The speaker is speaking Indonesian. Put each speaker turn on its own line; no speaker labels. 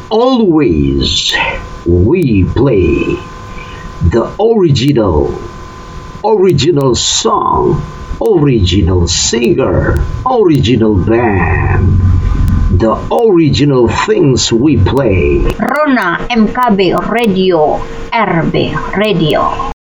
always we play the original song, original singer, original band, the original things we play.
Rona MKB Radio RB Radio.